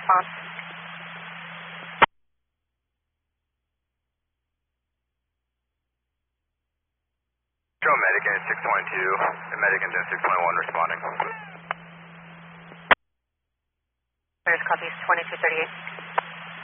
response. Show medic in 622, and medic in 621 responding. There's copies 2238.